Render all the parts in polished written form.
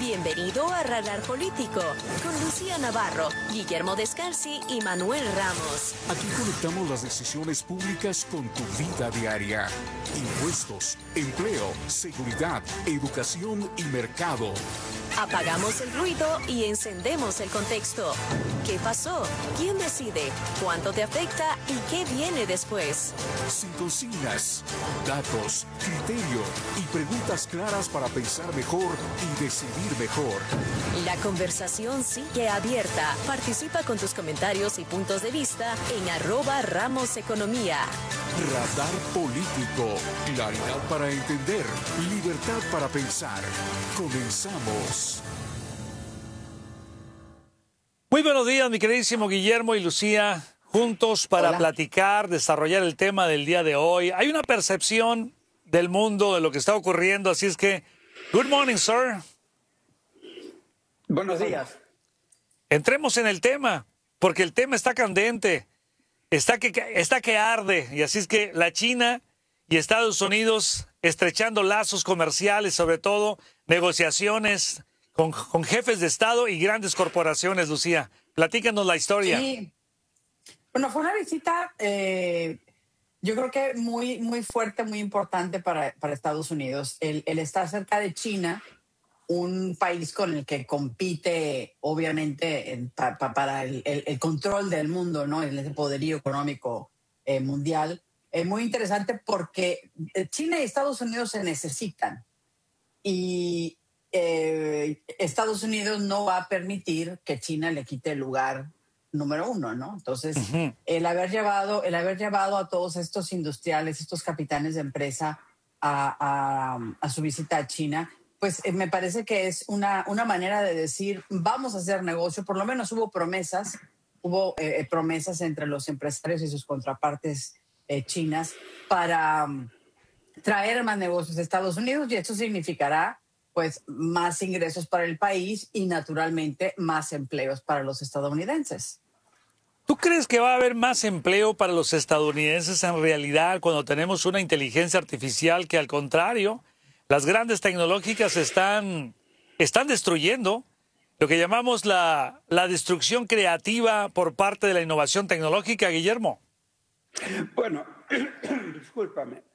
Bienvenido a Radar Político con Lucía Navarro, Guillermo Descalzi y Manuel Ramos. Aquí conectamos las decisiones públicas con tu vida diaria. Impuestos, empleo, seguridad, educación y mercado. Apagamos el ruido y encendemos el contexto. ¿Qué pasó? ¿Quién decide? ¿Cuánto te afecta? ¿Y qué viene después? Sin consignas, datos, criterio y preguntas claras para pensar mejor y decidir mejor. La conversación sigue abierta. Participa con tus comentarios y puntos de vista en @RamosEconomía. Radar Político. Claridad para entender. Libertad para pensar. Comenzamos. Muy buenos días, mi queridísimo Guillermo y Lucía, juntos para platicar, desarrollar el tema del día de hoy. Hay una percepción del mundo de lo que está ocurriendo, así es que, good morning, sir. Buenos días. Entremos en el tema, porque el tema está candente, está que arde, y así es que la China y Estados Unidos estrechando lazos comerciales, sobre todo negociaciones con jefes de Estado y grandes corporaciones, Lucía. Platícanos la historia. Sí. Bueno, fue una visita, yo creo que muy fuerte, muy importante para Estados Unidos. El estar cerca de China, un país con el que compite, obviamente, para el control del mundo, ¿no? El poderío económico mundial. Es muy interesante porque China y Estados Unidos se necesitan. Y Estados Unidos no va a permitir que China le quite el lugar número uno, ¿no? Entonces, el haber llevado a todos estos industriales, estos capitanes de empresa a su visita a China, pues me parece que es una manera de decir, vamos a hacer negocio. Por lo menos hubo promesas entre los empresarios y sus contrapartes chinas para traer más negocios a Estados Unidos, y eso significará pues más ingresos para el país y naturalmente más empleos para los estadounidenses. ¿Tú crees que va a haber más empleo para los estadounidenses en realidad cuando tenemos una inteligencia artificial que, al contrario, las grandes tecnológicas están destruyendo lo que llamamos la destrucción creativa por parte de la innovación tecnológica, Guillermo? Bueno, discúlpame.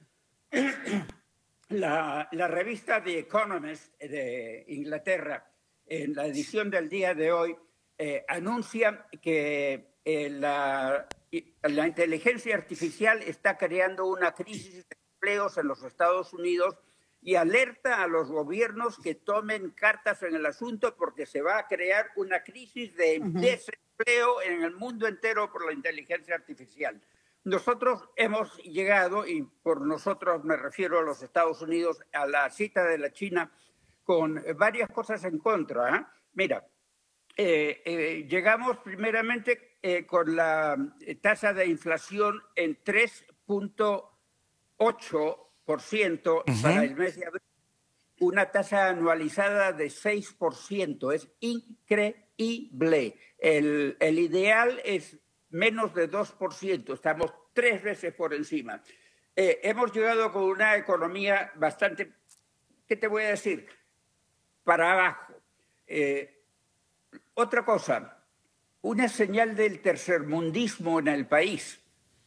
La revista The Economist de Inglaterra, en la edición del día de hoy, anuncia que la inteligencia artificial está creando una crisis de empleos en los Estados Unidos y alerta a los gobiernos que tomen cartas en el asunto porque se va a crear una crisis de desempleo en el mundo entero por la inteligencia artificial. Nosotros hemos llegado, y por nosotros me refiero a los Estados Unidos, a la cita de la China con varias cosas en contra. Mira, llegamos primeramente con la tasa de inflación en 3.8% para el mes de abril, una tasa anualizada de 6%. Es increíble. El ideal es menos de 2%, estamos 3 veces por encima. Hemos llegado con una economía bastante, ¿qué te voy a decir?, para abajo. Otra cosa, una señal del tercermundismo en el país.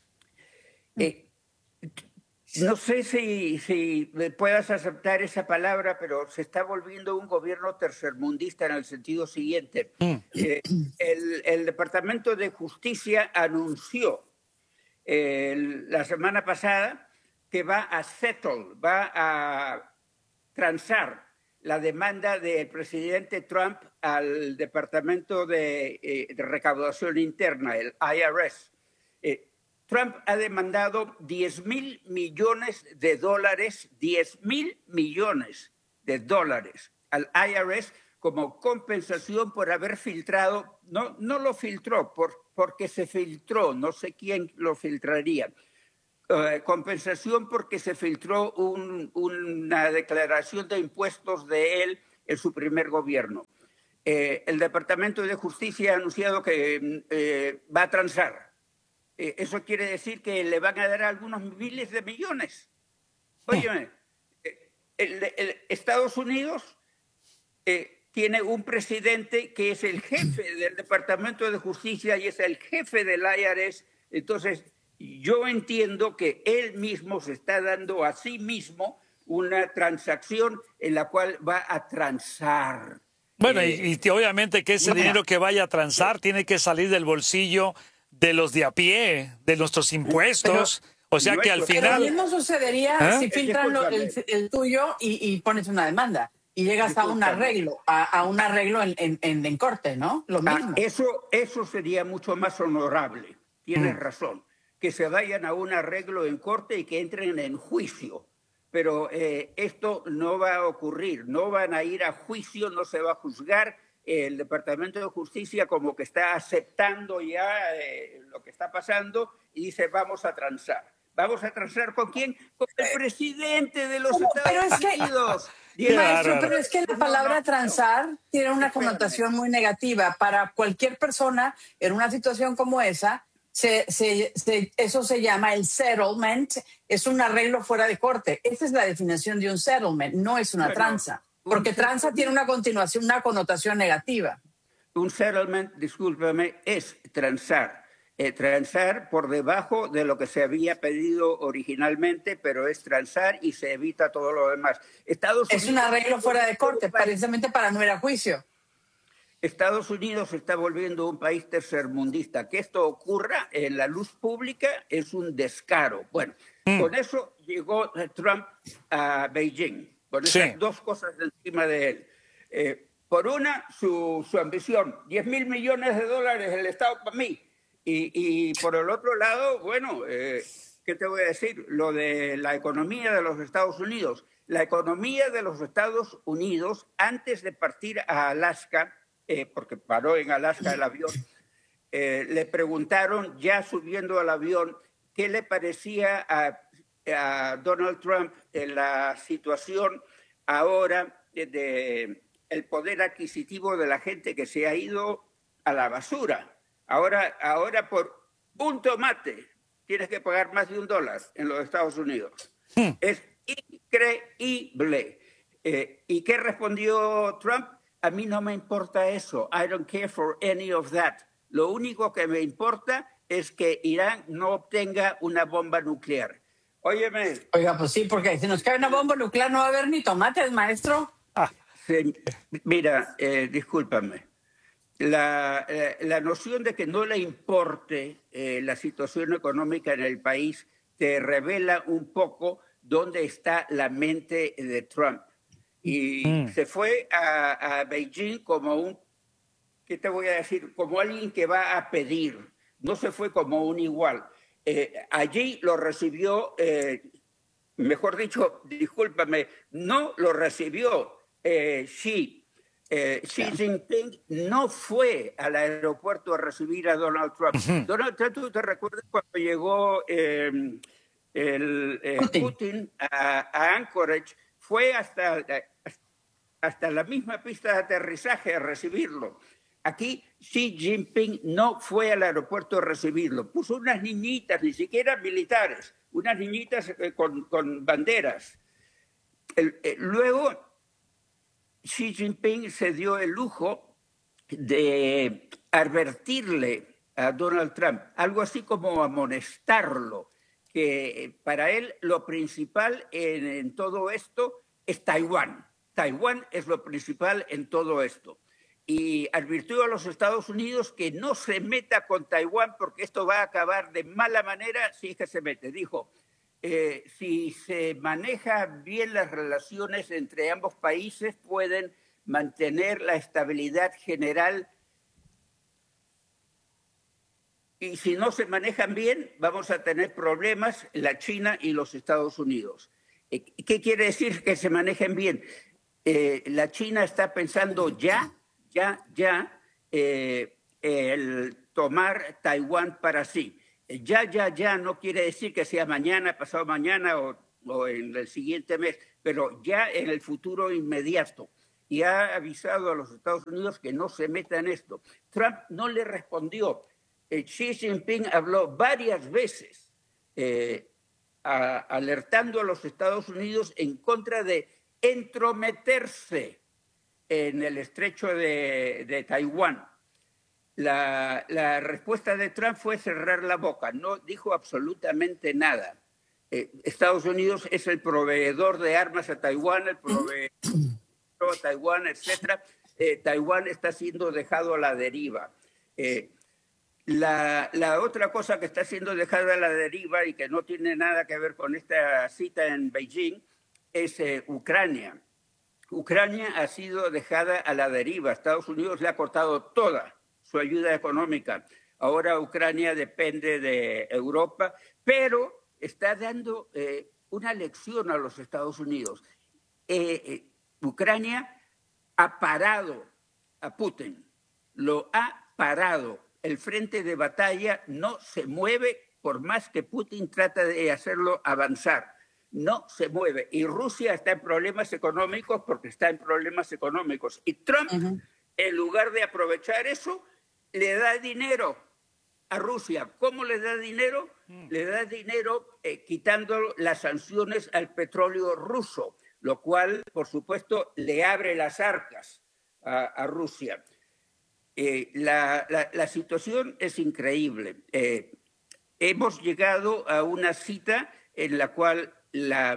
No sé si puedas aceptar esa palabra, pero se está volviendo un gobierno tercermundista en el sentido siguiente. El Departamento de Justicia anunció la semana pasada que va a transar la demanda del presidente Trump al Departamento de Recaudación Interna, el IRS. Trump ha demandado $10,000 millones, $10,000 millones al IRS como compensación por haber filtrado, no lo filtró, porque se filtró, no sé quién lo filtraría. Compensación porque se filtró una declaración de impuestos de él en su primer gobierno. El Departamento de Justicia ha anunciado que va a transar. Eso quiere decir que le van a dar algunos miles de millones. Óyeme, Estados Unidos tiene un presidente que es el jefe del Departamento de Justicia y es el jefe del IRS. Entonces, yo entiendo que él mismo se está dando a sí mismo una transacción en la cual va a transar. Bueno, y obviamente que ese bueno. dinero que vaya a transar tiene que salir del bolsillo de los de a pie, de nuestros impuestos. O sea que al Pero Pero lo final... mismo sucedería ¿Ah? si filtran el tuyo y pones una demanda y llegas a un arreglo, a un arreglo en corte, ¿no? Lo mismo. Eso sería mucho más honorable. Tienes razón. Que se vayan a un arreglo en corte y que entren en juicio. Pero esto no va a ocurrir. No van a ir a juicio, no se va a juzgar. El Departamento de Justicia como que está aceptando ya lo que está pasando y dice vamos a transar. ¿Vamos a transar con quién? Con el presidente de los Estados Unidos. Maestro, pero es que la palabra transar tiene una connotación muy negativa. Para cualquier persona en una situación como esa, eso se llama el settlement, es un arreglo fuera de corte. Esa es la definición de un settlement, no es una tranza. Porque tranza tiene una connotación negativa. Un settlement, discúlpame, es transar. Transar por debajo de lo que se había pedido originalmente, pero es transar y se evita todo lo demás. Es un arreglo fuera de corte, precisamente para no ir a juicio. Estados Unidos se está volviendo un país tercermundista. Que esto ocurra en la luz pública es un descaro. Bueno, con eso llegó Trump a Beijing, con esas dos cosas encima de él. Por una, su ambición, 10,000 millones de dólares el Estado para mí. Y por el otro lado, bueno, ¿qué te voy a decir? Lo de la economía de los Estados Unidos. La economía de los Estados Unidos, antes de partir a Alaska, porque paró en Alaska el avión, le preguntaron, ya subiendo al avión, qué le parecía a Donald Trump en la situación ahora de el poder adquisitivo de la gente que se ha ido a la basura. Ahora por un tomate tienes que pagar más de $1 en los Estados Unidos. Es increíble. ¿Y qué respondió Trump? A mí no me importa eso. I don't care for any of that. Lo único que me importa es que Irán no obtenga una bomba nuclear. Óyeme. Oiga, pues sí, porque si nos cae una bomba nuclear no va a haber ni tomates, maestro. Mira, discúlpame. La noción de que no le importe la situación económica en el país te revela un poco dónde está la mente de Trump. Y se fue a Beijing como ¿qué te voy a decir? Como alguien que va a pedir. No se fue como un igual. Allí lo recibió, mejor dicho, discúlpame, no lo recibió Xi. Xi Jinping no fue al aeropuerto a recibir a Donald Trump. Donald Trump, ¿tú te recuerdas cuando llegó Putin a Anchorage? Fue hasta la misma pista de aterrizaje a recibirlo. Aquí Xi Jinping no fue al aeropuerto a recibirlo. Puso unas niñitas, ni siquiera militares, unas niñitas con banderas. Luego Xi Jinping se dio el lujo de advertirle a Donald Trump, algo así como amonestarlo, que para él lo principal en todo esto es Taiwán. Taiwán es lo principal en todo esto. Y advirtió a los Estados Unidos que no se meta con Taiwán porque esto va a acabar de mala manera si es que se mete. Dijo, si se manejan bien las relaciones entre ambos países, pueden mantener la estabilidad general. Y si no se manejan bien, vamos a tener problemas la China y los Estados Unidos. ¿Qué quiere decir que se manejen bien? La China está pensando ya el tomar Taiwán para sí. Ya no quiere decir que sea mañana, pasado mañana o en el siguiente mes, pero ya en el futuro inmediato. Y ha avisado a los Estados Unidos que no se meta en esto. Trump no le respondió. Xi Jinping habló varias veces alertando a los Estados Unidos en contra de entrometerse en el estrecho de Taiwán. La respuesta de Trump fue cerrar la boca, no dijo absolutamente nada. Estados Unidos es el proveedor de armas a Taiwán, el proveedor a Taiwán, etc. Taiwán está siendo dejado a la deriva. La otra cosa que está siendo dejada a la deriva y que no tiene nada que ver con esta cita en Beijing es Ucrania. Ucrania ha sido dejada a la deriva. Estados Unidos le ha cortado toda su ayuda económica. Ahora Ucrania depende de Europa, pero está dando una lección a los Estados Unidos. Ucrania ha parado a Putin, lo ha parado. El frente de batalla no se mueve por más que Putin trata de hacerlo avanzar. No se mueve. Y Rusia está en problemas económicos porque está en problemas económicos. Y Trump, en lugar de aprovechar eso, le da dinero a Rusia. ¿Cómo le da dinero? Le da dinero quitando las sanciones al petróleo ruso, lo cual, por supuesto, le abre las arcas a Rusia. La situación es increíble. Hemos llegado a una cita en la cual la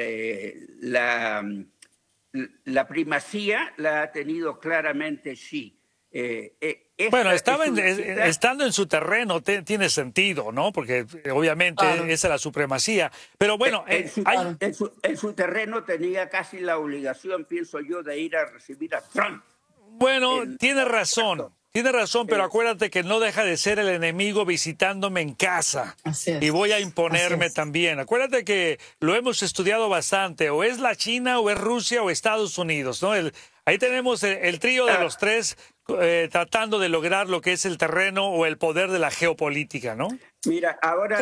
primacía la ha tenido claramente Xi. Bueno, estando en su terreno tiene sentido, ¿no? Porque obviamente esa es la supremacía. Pero bueno, en su terreno tenía casi la obligación, pienso yo, de ir a recibir a Trump. Bueno, tiene razón, pero acuérdate que no deja de ser el enemigo visitándome en casa. Así es. Y voy a imponerme también. Acuérdate que lo hemos estudiado bastante. O es la China, o es Rusia, o Estados Unidos, ¿no? Ahí tenemos el trío de los tres tratando de lograr lo que es el terreno o el poder de la geopolítica, ¿no? Mira, ahora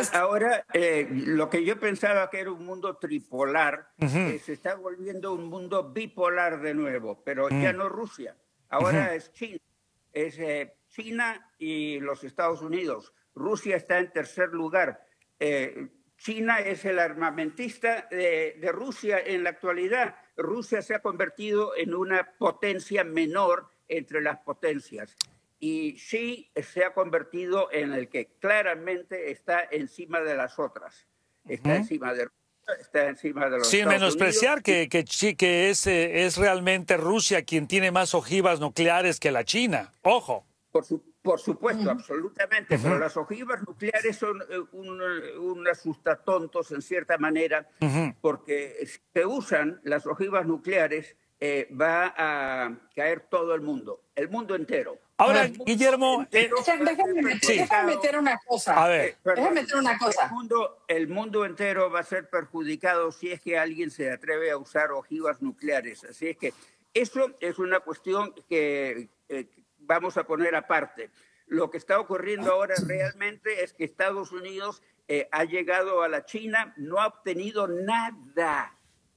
lo que yo pensaba que era un mundo tripolar se está volviendo un mundo bipolar de nuevo, pero ya no Rusia. Ahora es China. Es China y los Estados Unidos. Rusia está en tercer lugar. China es el armamentista de Rusia en la actualidad. Rusia se ha convertido en una potencia menor entre las potencias. Y Xi se ha convertido en el que claramente está encima de las otras. Está encima de Rusia, está encima de los Sin Estados menospreciar Unidos. que es realmente Rusia quien tiene más ojivas nucleares que la China. Ojo. Por supuesto, absolutamente, pero las ojivas nucleares son un asustatontos en cierta manera, porque si se usan las ojivas nucleares, va a caer todo el mundo entero. Ahora, Guillermo, Déjame meter una cosa. A ver. Déjame meter una cosa. El mundo entero va a ser perjudicado si es que alguien se atreve a usar ojivas nucleares. Así es que eso es una cuestión que vamos a poner aparte. Lo que está ocurriendo ahora realmente es que Estados Unidos ha llegado a la China, no ha obtenido nada.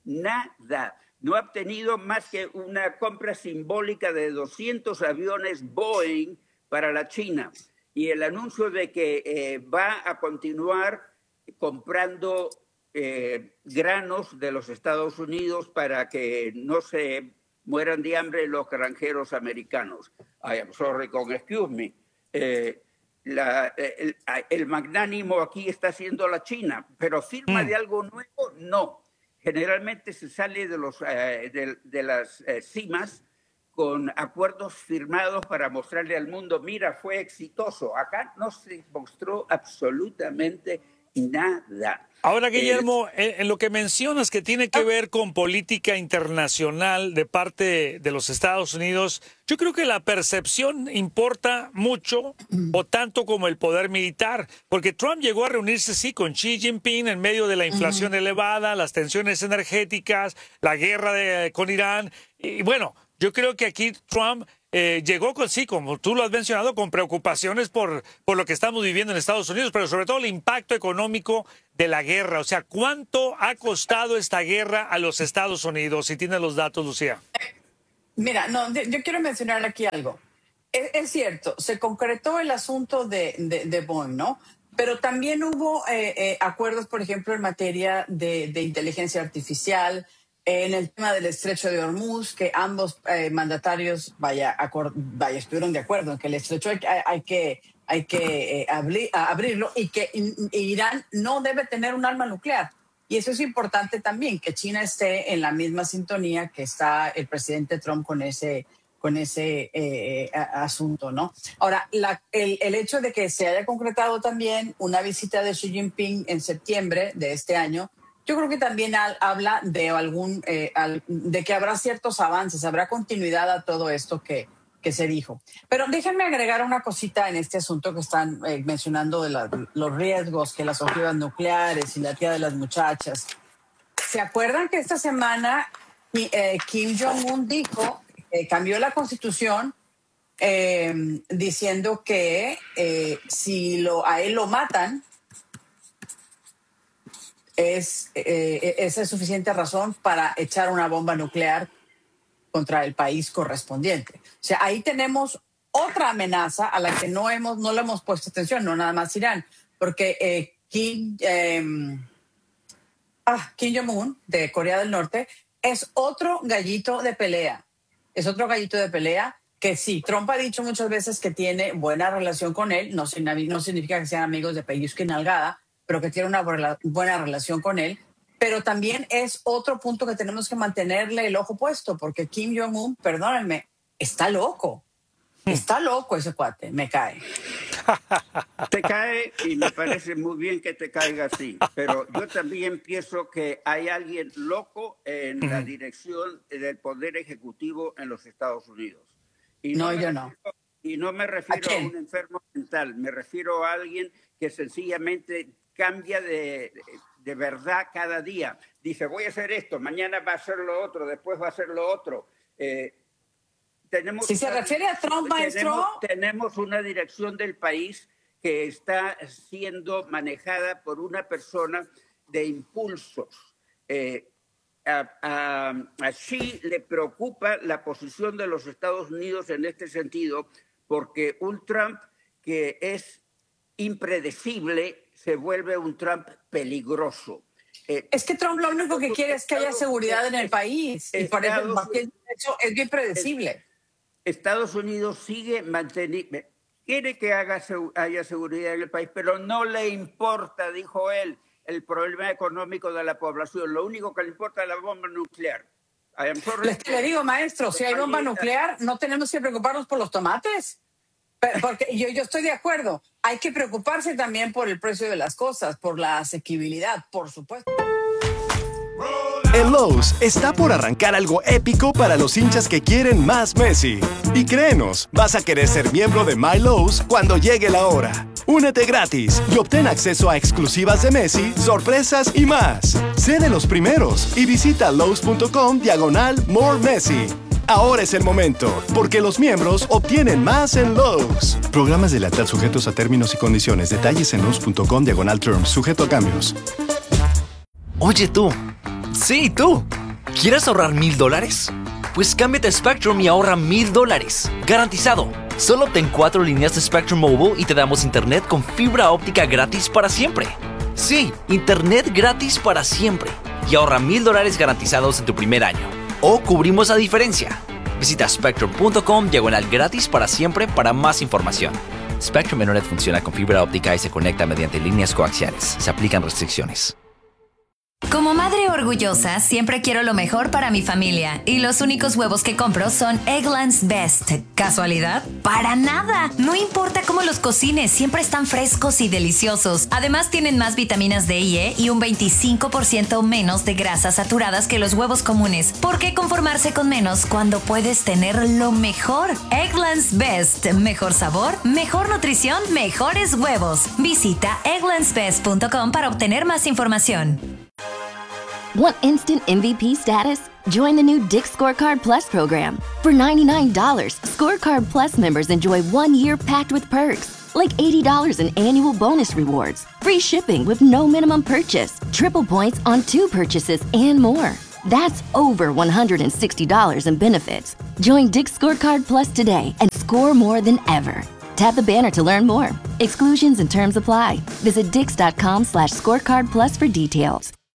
No ha obtenido más que una compra simbólica de 200 aviones Boeing para la China y el anuncio de que va a continuar comprando granos de los Estados Unidos para que no se mueran de hambre los granjeros americanos. I am sorry, excuse me. El magnánimo aquí está siendo la China, pero firma de algo nuevo, no. Generalmente se sale de las cimas con acuerdos firmados para mostrarle al mundo, mira, fue exitoso. Acá no se mostró absolutamente nada. Ahora, Guillermo, en lo que mencionas que tiene que ver con política internacional de parte de los Estados Unidos, yo creo que la percepción importa mucho o tanto como el poder militar, porque Trump llegó a reunirse, sí, con Xi Jinping en medio de la inflación elevada, las tensiones energéticas, la guerra con Irán, y bueno, yo creo que aquí Trump llegó con, sí, como tú lo has mencionado, con preocupaciones por lo que estamos viviendo en Estados Unidos, pero sobre todo el impacto económico de la guerra. O sea, ¿cuánto ha costado esta guerra a los Estados Unidos? Si tienes los datos, Lucía. Mira, no, yo quiero mencionar aquí algo. Es cierto, se concretó el asunto de Boeing, ¿no? Pero también hubo acuerdos, por ejemplo, en materia de inteligencia artificial, en el tema del estrecho de Hormuz, que ambos mandatarios estuvieron de acuerdo en que el estrecho hay que abrirlo y que Irán no debe tener un arma nuclear. Y eso es importante también, que China esté en la misma sintonía que está el presidente Trump con ese asunto, ¿no? Ahora, el hecho de que se haya concretado también una visita de Xi Jinping en septiembre de este año, yo creo que también habla de que habrá ciertos avances, habrá continuidad a todo esto que se dijo. Pero déjenme agregar una cosita en este asunto que están mencionando de los riesgos, que las ojivas nucleares y la tía de las muchachas. ¿Se acuerdan que esta semana Kim Jong-un dijo, cambió la constitución diciendo que si a él lo matan, esa es suficiente razón para echar una bomba nuclear contra el país correspondiente? O sea, ahí tenemos otra amenaza a la que no le hemos puesto atención, no nada más Irán, porque Kim Jong-un de Corea del Norte es otro gallito de pelea. Es otro gallito de pelea que sí, Trump ha dicho muchas veces que tiene buena relación con él, no significa que sean amigos de pellizco y nalgada, pero que tiene una buena relación con él. Pero también es otro punto que tenemos que mantenerle el ojo puesto, porque Kim Jong-un, perdónenme, está loco. Está loco ese cuate, me cae. Te cae y me parece muy bien que te caiga así, pero yo también pienso que hay alguien loco en la dirección del Poder Ejecutivo en los Estados Unidos. Y no me refiero a un enfermo mental, me refiero a alguien que sencillamente cambia de verdad cada día. Dice, voy a hacer esto, mañana va a hacer lo otro, después va a hacer lo otro. Si se refiere a Trump, maestro... Tenemos una dirección del país que está siendo manejada por una persona de impulsos. A Xi le preocupa la posición de los Estados Unidos en este sentido, porque un Trump que es impredecible se vuelve un Trump peligroso. Es que Trump lo único que quiere es que haya seguridad en el país, y por eso es bien predecible. Estados Unidos sigue manteniendo, quiere que haya seguridad en el país, pero no le importa, dijo él, el problema económico de la población. Lo único que le importa es la bomba nuclear. Le digo, maestro, si hay bomba nuclear, no tenemos que preocuparnos por los tomates. Porque yo estoy de acuerdo. Hay que preocuparse también por el precio de las cosas, por la asequibilidad, por supuesto. En Lowe's está por arrancar algo épico para los hinchas que quieren más Messi. Y créenos, vas a querer ser miembro de My Lowe's cuando llegue la hora. Únete gratis y obtén acceso a exclusivas de Messi, sorpresas y más. Sé de los primeros y visita lowes.com/More Messi. Ahora es el momento, porque los miembros obtienen más en Lowe's. Programas de lealtad sujetos a términos y condiciones. Detalles en lowes.com/terms, sujeto a cambios. Oye tú. Sí, tú. ¿Quieres ahorrar $1,000? Pues cámbiate a Spectrum y ahorra $1,000. Garantizado. Solo obtén 4 líneas de Spectrum Mobile y te damos internet con fibra óptica gratis para siempre. Sí, internet gratis para siempre. Y ahorra $1,000 garantizados en tu primer año. O cubrimos la diferencia. Visita spectrum.com/gratis para siempre para más información. Spectrum Internet funciona con fibra óptica y se conecta mediante líneas coaxiales. Se aplican restricciones. Como madre orgullosa, siempre quiero lo mejor para mi familia. Y los únicos huevos que compro son Eggland's Best. ¿Casualidad? ¡Para nada! No importa cómo los cocines, siempre están frescos y deliciosos. Además, tienen más vitaminas D y E y un 25% menos de grasas saturadas que los huevos comunes. ¿Por qué conformarse con menos cuando puedes tener lo mejor? Eggland's Best. Mejor sabor, mejor nutrición, mejores huevos. Visita egglandsbest.com para obtener más información. Want instant MVP status? Join the new Dick's Scorecard Plus program. For $99, Scorecard Plus members enjoy 1 year packed with perks, like $80 in annual bonus rewards, free shipping with no minimum purchase, triple points on 2 purchases, and more. That's over $160 in benefits. Join Dick's Scorecard Plus today and score more than ever. Tap the banner to learn more. Exclusions and terms apply. Visit dix.com/scorecard plus for details.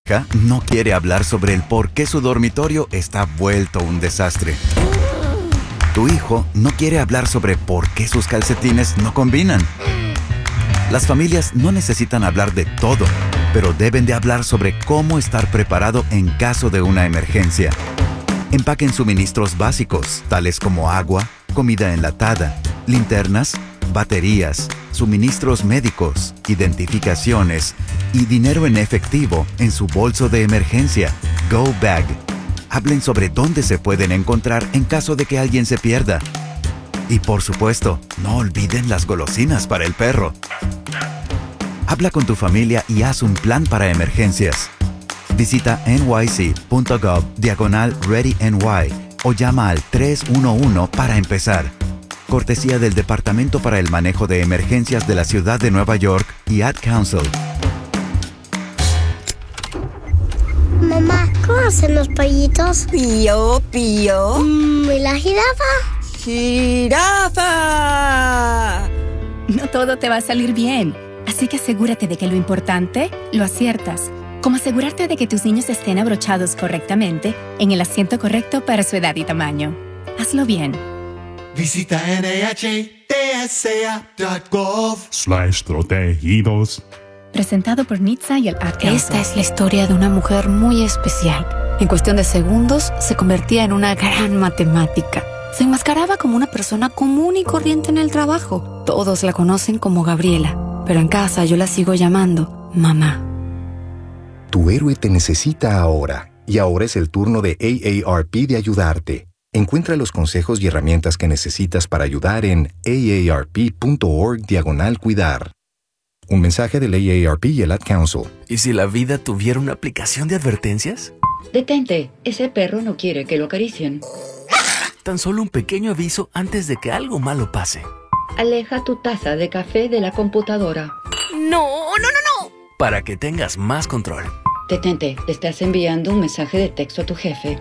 No quiere hablar sobre el por qué su dormitorio está vuelto un desastre. Tu hijo no quiere hablar sobre por qué sus calcetines no combinan. Las familias no necesitan hablar de todo, pero deben de hablar sobre cómo estar preparado en caso de una emergencia. Empaquen suministros básicos, tales como agua, comida enlatada, linternas, baterías, suministros médicos, identificaciones y dinero en efectivo en su bolso de emergencia, Go Bag. Hablen sobre dónde se pueden encontrar en caso de que alguien se pierda. Y por supuesto, no olviden las golosinas para el perro. Habla con tu familia y haz un plan para emergencias. Visita nyc.gov/ReadyNY o llama al 311 para empezar. Cortesía del Departamento para el Manejo de Emergencias de la Ciudad de Nueva York y Ad Council. Mamá, ¿cómo hacen los pollitos? Pío, pío. ¿Y la jirafa? ¡Jirafa! No todo te va a salir bien, así que asegúrate de que lo importante lo aciertas, como asegurarte de que tus niños estén abrochados correctamente en el asiento correcto para su edad y tamaño. Hazlo bien. Visita NHTSA.gov/protegidos. Presentado por NHTSA y el Ad Council. Esta es la historia de una mujer muy especial. En cuestión de segundos, se convertía en una gran matemática. Se enmascaraba como una persona común y corriente en el trabajo. Todos la conocen como Gabriela, pero en casa yo la sigo llamando mamá. Tu héroe te necesita ahora, y ahora es el turno de AARP de ayudarte. Encuentra los consejos y herramientas que necesitas para ayudar en aarp.org/cuidar. Un mensaje del AARP y el Ad Council. ¿Y si la vida tuviera una aplicación de advertencias? Detente, ese perro no quiere que lo acaricien. Tan solo un pequeño aviso antes de que algo malo pase. Aleja tu taza de café de la computadora. ¡No! Para que tengas más control. Detente, te estás enviando un mensaje de texto a tu jefe.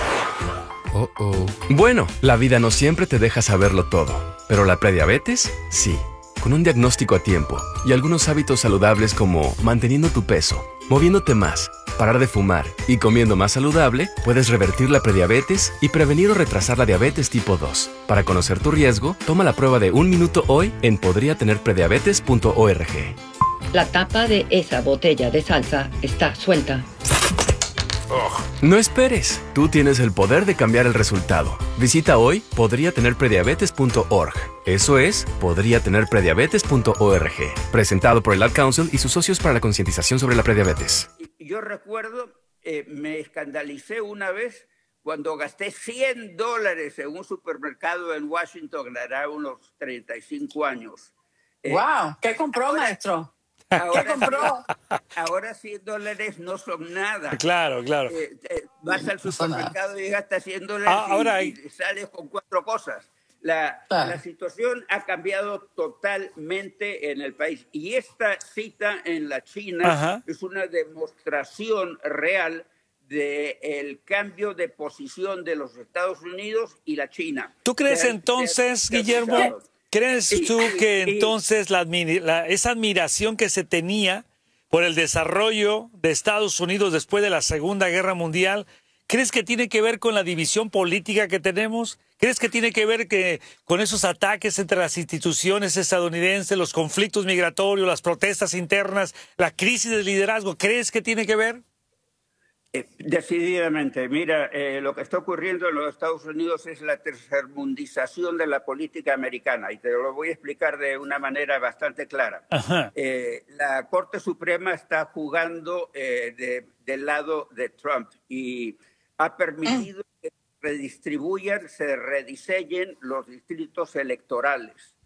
Bueno, la vida no siempre te deja saberlo todo, pero la prediabetes, sí. Con un diagnóstico a tiempo y algunos hábitos saludables como manteniendo tu peso, moviéndote más, parar de fumar y comiendo más saludable, puedes revertir la prediabetes y prevenir o retrasar la diabetes tipo 2. Para conocer tu riesgo, toma la prueba de 1 minuto hoy en podriatenerprediabetes.org. La tapa de esa botella de salsa está suelta. No esperes, tú tienes el poder de cambiar el resultado. Visita hoy podriatenerprediabetes.org. Eso es podriatenerprediabetes.org. Presentado por el Ad Council y sus socios para la concientización sobre la prediabetes. Yo recuerdo, me escandalicé una vez cuando gasté $100 en un supermercado en Washington, hará unos 35 años. ¡Wow! ¿Qué compró, maestro? ¿Qué compró? Ahora $100 no son nada. Claro. Vas al supermercado y gastas $100 ahora y sales con 4 cosas. La situación ha cambiado totalmente en el país. Y esta cita en la China es una demostración real del cambio de posición de los Estados Unidos y la China. ¿Tú crees entonces, Guillermo? ¿Crees tú que entonces esa admiración que se tenía por el desarrollo de Estados Unidos después de la Segunda Guerra Mundial, crees que tiene que ver con la división política que tenemos? ¿Crees que tiene que ver con esos ataques entre las instituciones estadounidenses, los conflictos migratorios, las protestas internas, la crisis de liderazgo? ¿Crees que tiene que ver? Decididamente. Mira, lo que está ocurriendo en los Estados Unidos es la tercermundización de la política americana, y te lo voy a explicar de una manera bastante clara. La Corte Suprema está jugando del lado de Trump y ha permitido que se rediseñen los distritos electorales.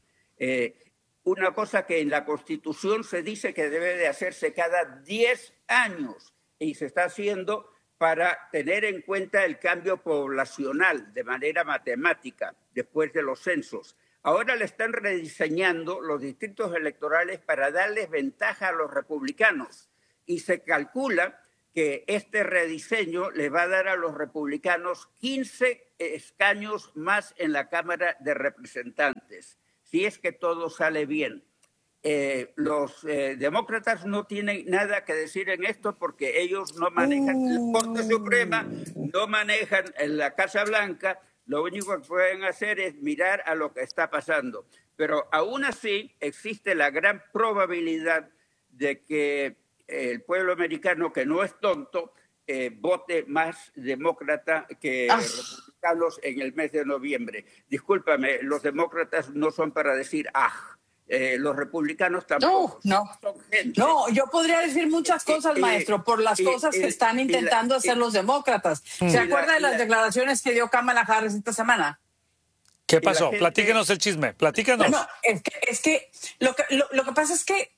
Una cosa que en la Constitución se dice que debe de hacerse cada 10 años. Y se está haciendo para tener en cuenta el cambio poblacional de manera matemática después de los censos. Ahora le están rediseñando los distritos electorales para darles ventaja a los republicanos. Y se calcula que este rediseño le va a dar a los republicanos 15 escaños más en la Cámara de Representantes, si es que todo sale bien. los demócratas no tienen nada que decir en esto porque ellos no manejan la Corte Suprema, no manejan la Casa Blanca. Lo único que pueden hacer es mirar a lo que está pasando. Pero aún así existe la gran probabilidad de que el pueblo americano, que no es tonto, vote más demócrata que republicanos en el mes de noviembre. Discúlpame, los demócratas no son para decir los republicanos tampoco. No, yo podría decir muchas cosas, maestro, por las cosas que están intentando hacer los demócratas. ¿Se acuerda de las declaraciones que dio Kamala Harris esta semana? ¿Qué pasó? Platíquenos el chisme, platícanos. No, es que lo que pasa es que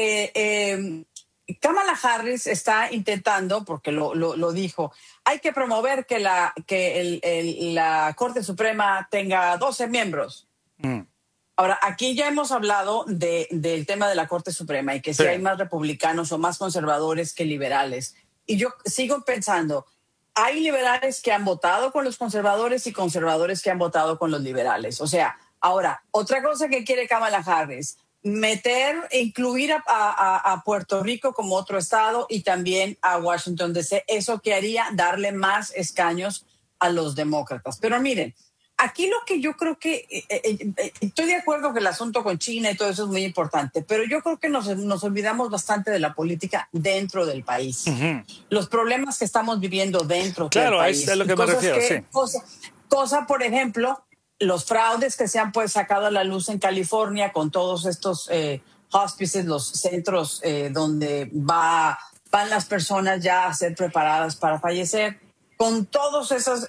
Kamala Harris está intentando, porque lo dijo, hay que promover que la Corte Suprema tenga 12 miembros. Ahora, aquí ya hemos hablado del tema de la Corte Suprema y que si hay más republicanos o más conservadores que liberales. Y yo sigo pensando, hay liberales que han votado con los conservadores y conservadores que han votado con los liberales. O sea, ahora, otra cosa que quiere Kamala Harris, incluir a Puerto Rico como otro estado y también a Washington D.C. Eso que haría darle más escaños a los demócratas. Pero miren, aquí lo que yo creo que, estoy de acuerdo que el asunto con China y todo eso es muy importante, pero yo creo que nos olvidamos bastante de la política dentro del país. Los problemas que estamos viviendo dentro del país. Claro, es a lo que me refiero, sí. Cosa, por ejemplo, los fraudes que se han pues sacado a la luz en California con todos estos hospices, los centros donde van las personas ya a ser preparadas para fallecer, con todos esos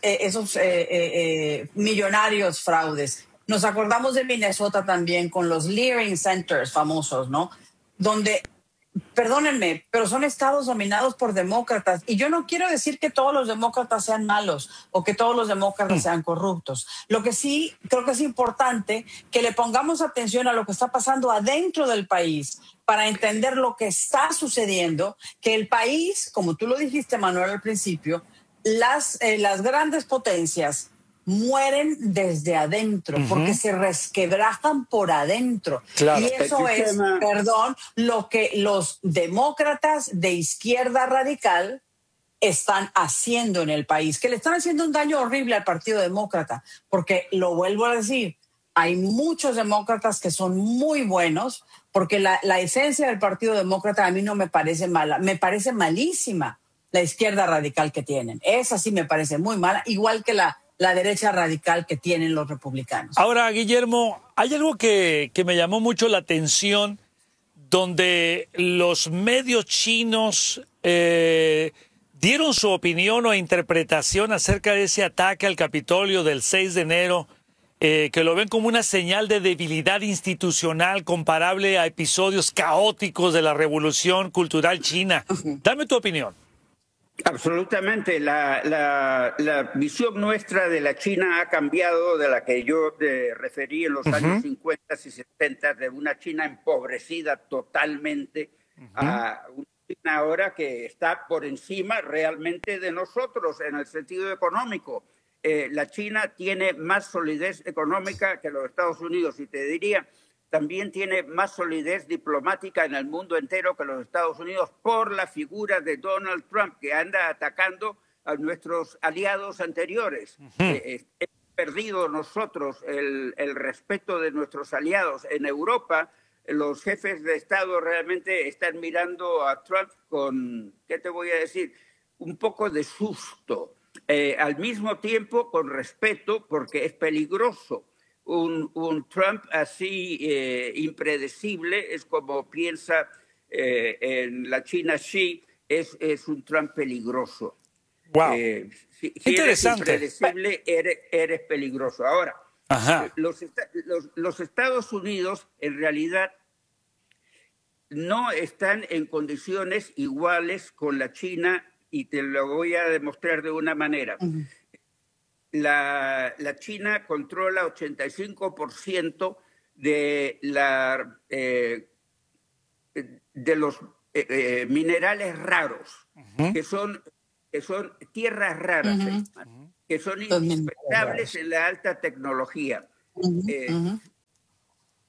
millonarios fraudes. Nos acordamos de Minnesota también con los Leering Centers famosos, ¿no? Donde, perdónenme, pero son estados dominados por demócratas. Y yo no quiero decir que todos los demócratas sean malos o que todos los demócratas sean corruptos. Lo que sí creo que es importante que le pongamos atención a lo que está pasando adentro del país para entender lo que está sucediendo, que el país, como tú lo dijiste, Manuel, al principio, las grandes potencias mueren desde adentro porque se resquebrajan por adentro. Claro. Y eso es, lo que los demócratas de izquierda radical están haciendo en el país, que le están haciendo un daño horrible al Partido Demócrata, porque lo vuelvo a decir, hay muchos demócratas que son muy buenos, porque la esencia del Partido Demócrata a mí no me parece mala, me parece malísima la izquierda radical que tienen. Esa sí me parece muy mala, igual que la derecha radical que tienen los republicanos. Ahora, Guillermo, hay algo que me llamó mucho la atención, donde los medios chinos dieron su opinión o interpretación acerca de ese ataque al Capitolio del 6 de enero, que lo ven como una señal de debilidad institucional comparable a episodios caóticos de la Revolución Cultural China. Dame tu opinión. Absolutamente. La visión nuestra de la China ha cambiado de la que yo referí en los años 50 y 70, de una China empobrecida totalmente a una China ahora que está por encima realmente de nosotros en el sentido económico. La China tiene más solidez económica que los Estados Unidos y te diría, también tiene más solidez diplomática en el mundo entero que los Estados Unidos por la figura de Donald Trump, que anda atacando a nuestros aliados anteriores. Hemos perdido nosotros el respeto de nuestros aliados. En Europa, los jefes de Estado realmente están mirando a Trump con, ¿qué te voy a decir?, un poco de susto. Al mismo tiempo, con respeto, porque es peligroso. Un Trump así impredecible, es como piensa en la China Xi, es un Trump peligroso. Wow. Si eres impredecible, eres peligroso. Ahora, los Estados Unidos en realidad no están en condiciones iguales con la China y te lo voy a demostrar de una manera. La China controla 85% de los minerales raros, que son tierras raras, que son indispensables en la alta tecnología.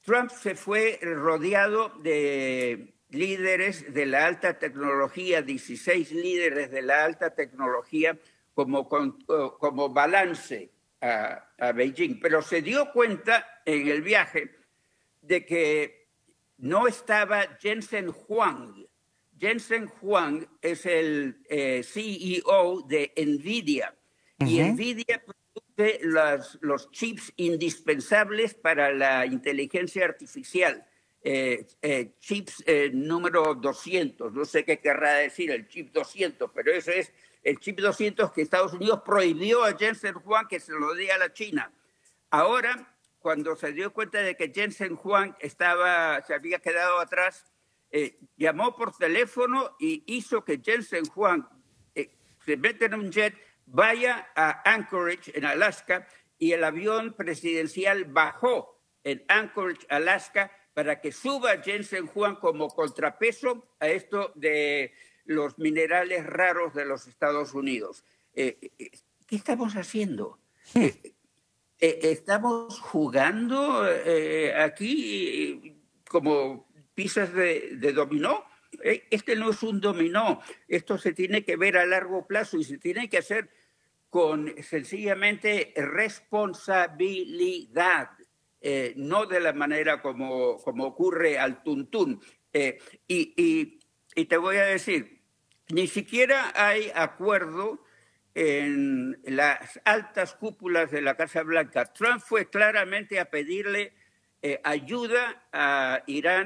Trump se fue rodeado de líderes de la alta tecnología, 16 líderes de la alta tecnología como balance a Beijing, pero se dio cuenta en el viaje de que no estaba Jensen Huang. Jensen Huang es el CEO de NVIDIA, y NVIDIA produce los chips indispensables para la inteligencia artificial, chips número 200, no sé qué querrá decir el chip 200, pero ese es el chip 200 que Estados Unidos prohibió a Jensen Huang que se lo dé a la China. Ahora, cuando se dio cuenta de que Jensen Huang se había quedado atrás, llamó por teléfono y hizo que Jensen Huang se meta en un jet, vaya a Anchorage, en Alaska, y el avión presidencial bajó en Anchorage, Alaska, para que suba Jensen Huang como contrapeso a esto de los minerales raros de los Estados Unidos. ¿Qué estamos haciendo? ¿Estamos jugando aquí como piezas de dominó? Este no es un dominó. Esto se tiene que ver a largo plazo y se tiene que hacer con sencillamente responsabilidad, no de la manera como ocurre al tuntún. Y te voy a decir, ni siquiera hay acuerdo en las altas cúpulas de la Casa Blanca. Trump fue claramente a pedirle ayuda a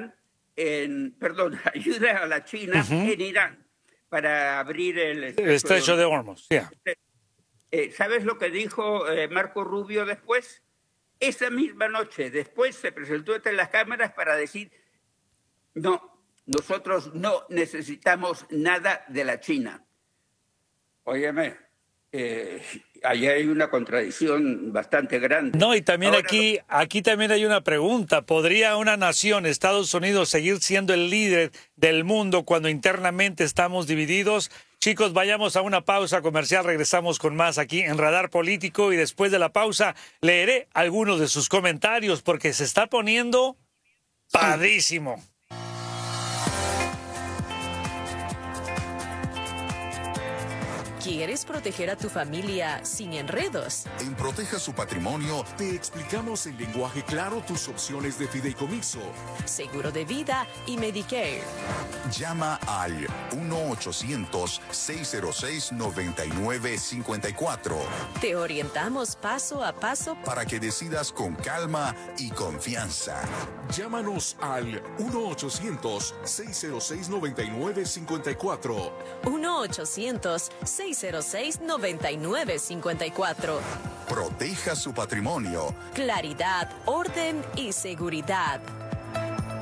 ayuda a la China en Irán para abrir el estrecho de Hormuz. Yeah. ¿Sabes lo que dijo Marco Rubio después? Esa misma noche, después se presentó ante las cámaras para decir, no, nosotros no necesitamos nada de la China. Óyeme, ahí hay una contradicción bastante grande. No, y también aquí también hay una pregunta. ¿Podría una nación, Estados Unidos, seguir siendo el líder del mundo cuando internamente estamos divididos? Chicos, vayamos a una pausa comercial, regresamos con más aquí en Radar Político y después de la pausa leeré algunos de sus comentarios porque se está poniendo padrísimo. ¿Quieres proteger a tu familia sin enredos? En Proteja su Patrimonio te explicamos en lenguaje claro tus opciones de fideicomiso, seguro de vida y Medicare. Llama al 1-800-606-9954. Te orientamos paso a paso para que decidas con calma y confianza. Llámanos al 1-800-606-9954. 1-800-606-9954. Proteja su patrimonio. Claridad, orden y seguridad.